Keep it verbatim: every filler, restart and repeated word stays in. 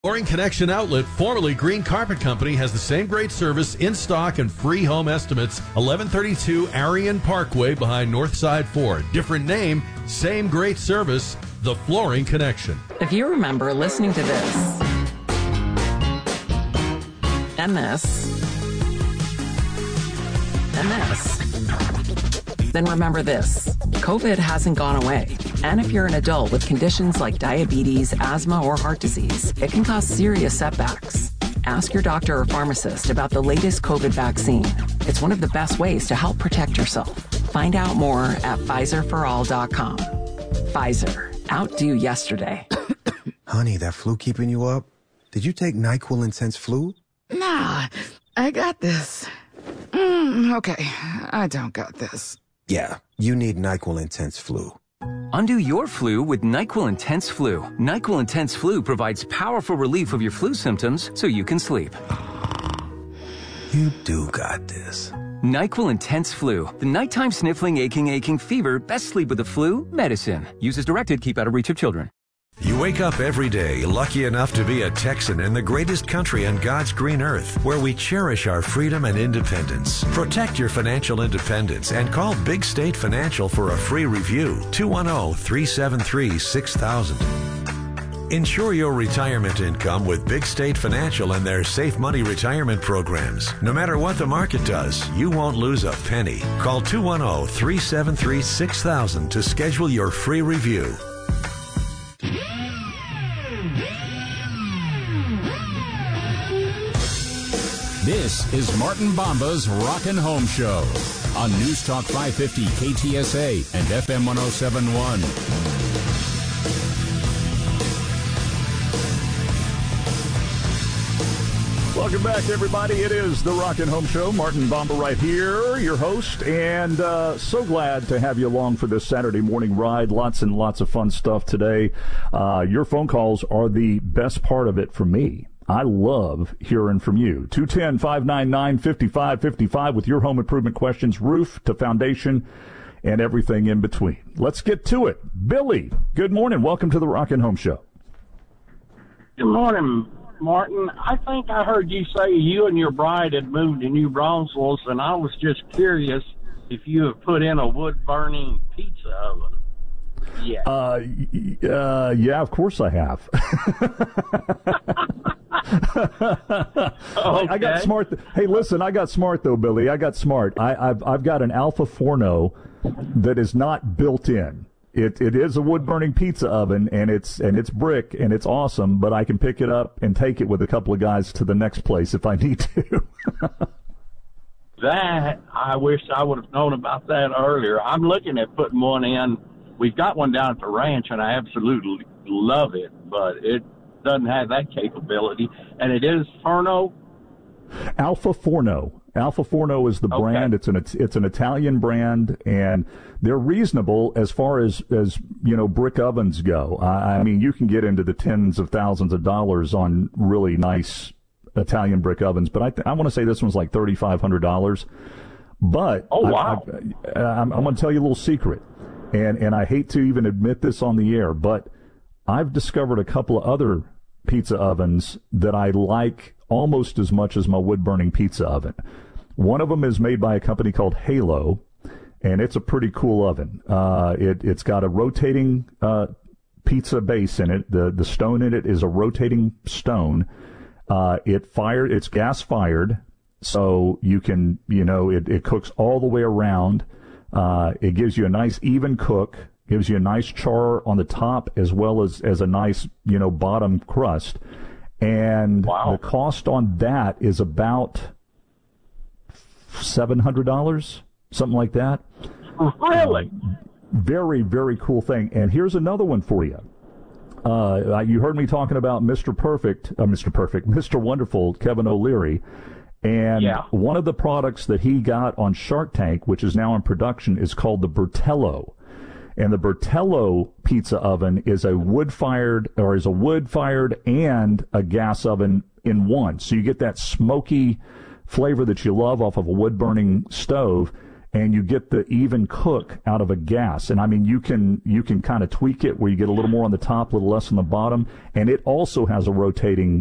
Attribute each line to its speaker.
Speaker 1: Flooring Connection Outlet, formerly Green Carpet Company, has the same great service, in stock, and free home estimates. eleven thirty-two Arion Parkway behind Northside Ford. Different name, same great service. The Flooring Connection.
Speaker 2: If you remember listening to this and this and this, then remember this. COVID hasn't gone away. And if you're an adult with conditions like diabetes, asthma, or heart disease, it can cause serious setbacks. Ask your doctor or pharmacist about the latest COVID vaccine. It's one of the best ways to help protect yourself. Find out more at Pfizer for all dot com. Pfizer. Outdo yesterday.
Speaker 3: Honey, that flu keeping you up? Did you take NyQuil Intense Flu?
Speaker 4: Nah, I got this. Mm, okay, I don't got this.
Speaker 3: Yeah, you need NyQuil Intense Flu.
Speaker 5: Undo your flu with NyQuil Intense Flu. NyQuil Intense Flu provides powerful relief of your flu symptoms so you can sleep.
Speaker 3: You do got this.
Speaker 5: NyQuil Intense Flu. The nighttime sniffling, aching, aching fever. Best sleep with the flu. Medicine. Use as directed. Keep out of reach of children.
Speaker 6: You wake up every day lucky enough to be a Texan in the greatest country on God's green earth, where we cherish our freedom and independence. Protect your financial independence and call Big State Financial for a free review. two one zero, three seven three, six thousand. Ensure your retirement income with Big State Financial and their Safe Money retirement programs. No matter what the market does, you won't lose a penny. Call two one zero, three seven three, six thousand to schedule your free review.
Speaker 7: This is Martin Bomba's Rockin' Home Show on News Talk five fifty K T S A and F M one oh seven point one.
Speaker 8: Welcome back, everybody. It is the Rockin' Home Show. Martin Bomba right here, your host, and uh, so glad to have you along for this Saturday morning ride. Lots and lots of fun stuff today. Uh, your phone calls are the best part of it for me. I love hearing from you. two one zero, five nine nine, five five five five with your home improvement questions, roof to foundation, and everything in between. Let's get to it. Billy, good morning. Welcome to the Rockin' Home Show.
Speaker 9: Good morning, Martin. I think I heard you say you and your bride had moved to New Braunfels, and I was just curious if you have put in a wood-burning pizza oven. Yeah.
Speaker 8: Uh, uh, yeah, of course I have.
Speaker 9: Okay.
Speaker 8: I got smart. Th- hey, listen, I got smart though, Billy. I got smart. I, I've I've got an Alpha Forno that is not built in. It it is a wood burning pizza oven, and it's and it's brick, and it's awesome. But I can pick it up and take it with a couple of guys to the next place if I need to.
Speaker 9: That I wish I would have known about that earlier. I'm looking at putting one in. We've got one down at the ranch, and I absolutely love it, but it doesn't have that capability. And it is Forno?
Speaker 8: Alpha Forno. Alpha Forno is the
Speaker 9: Okay.
Speaker 8: brand. It's an it's, it's an Italian brand, and they're reasonable as far as, as you know, brick ovens go. I, I mean, you can get into the tens of thousands of dollars on really nice Italian brick ovens, but I th- I want to say this one's like thirty-five hundred dollars. But
Speaker 9: Oh, wow.
Speaker 8: I, I, I'm, I'm going to tell you a little secret, and and I hate to even admit this on the air, but I've discovered a couple of other pizza ovens that I like almost as much as my wood-burning pizza oven. One of them is made by a company called Halo, and it's a pretty cool oven. Uh, it, it's got a rotating uh, pizza base in it. The the stone in it is a rotating stone. Uh, it fire, it's gas-fired, so you can, you know, it, it cooks all the way around. Uh, it gives you a nice even cook, gives you a nice char on the top as well as, as a nice, you know, bottom crust. And
Speaker 9: Wow.
Speaker 8: the cost on that is about seven hundred dollars, something like that.
Speaker 9: Really?
Speaker 8: Um, very, very cool thing. And here's another one for you. Uh, you heard me talking about Mister Perfect, uh, Mister Perfect, Mister Wonderful, Kevin O'Leary. And
Speaker 9: Yeah.
Speaker 8: one of the products that he got on Shark Tank, which is now in production, is called the Bertello. And the Bertello pizza oven is a wood-fired, or is a wood-fired and a gas oven in one. So you get that smoky flavor that you love off of a wood-burning stove. and you get the even cook out of a gas. And I mean, you can you can kind of tweak it where you get a little more on the top, a little less on the bottom, and it also has a rotating